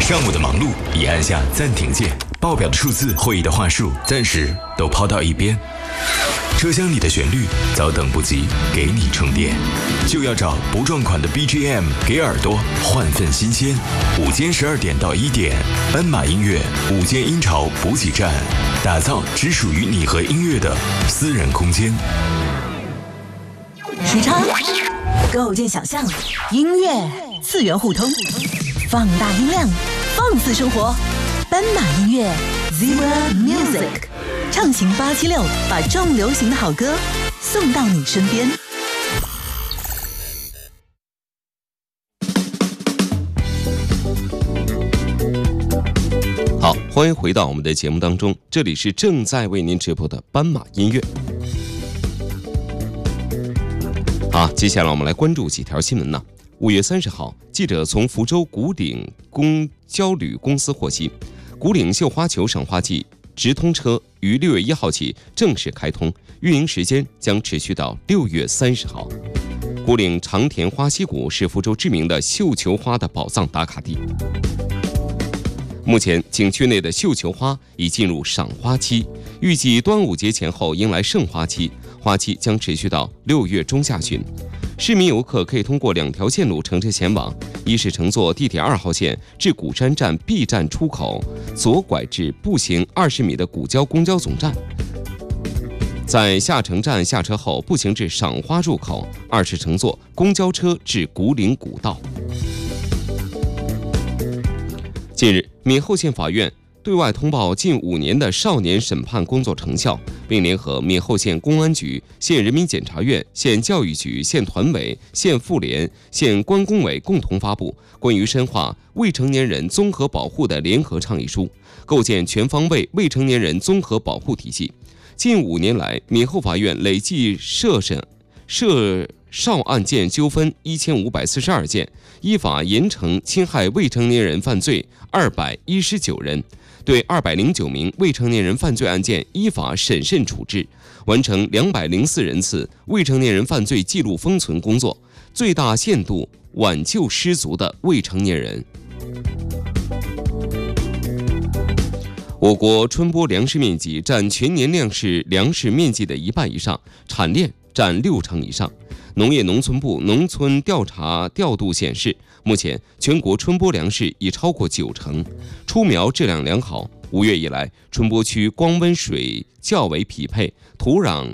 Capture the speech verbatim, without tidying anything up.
上午的忙碌已按下暂停键，报表的数字、会议的话术暂时都抛到一边。车厢里的旋律早等不及给你充电，就要找不撞款的 B G M 给耳朵换份新鲜。午间十二点到一点，斑马音乐午间音潮补给站，打造只属于你和音乐的私人空间。 时差构建想象，音乐次元互通，放大音量，放肆生活。斑马音乐 Zebra Music， 畅行八七六，把重流行的好歌送到你身边。 好，欢迎回到我们的节目当中，这里是正在为您直播的斑马音乐。好，接下来我们来关注几条新闻呢。五月三十号，记者从福州古岭公交旅公司获悉，古岭绣花球赏花季直通车于六月一号起正式开通，运营时间将持续到六月三十号。古岭长田花溪谷是福州知名的绣球花的宝藏打卡地。目前，景区内的绣球花已进入赏花期，预计端午节前后迎来盛花期，花期将持续到六月中下旬。市民游客可以通过两条线路乘车前往，一是乘坐地铁二号线至鼓山站 B 站出口，左拐至步行二十米的古交公交总站，在下城站下车后步行至赏花入口；二是乘坐公交车至古岭古道。近日，闽后县法院对外通报近五年的少年审判工作成效，并联合闽后县公安局、县人民检察院、县教育局、县团委、县妇联、县关工委共同发布关于深化未成年人综合保护的联合倡议书，构建全方位未成年人综合保护体系。近五年来，闽后法院累计涉审涉少案件纠纷一千五百四十二件，依法严惩侵害未成年人犯罪二百一十九人，对二百零九名未成年人犯罪案件依法审慎处置，完成两百零四人次未成年人犯罪记录封存工作，最大限度挽救失足的未成年人。我国春播粮食面积占全年粮食粮食面积的一半以上，产链占六成以上。农业农村部农村调查调度显示，目前全国春播粮食已超过九成，出苗质量良好。五月以来，春播区光温水较为匹配，土壤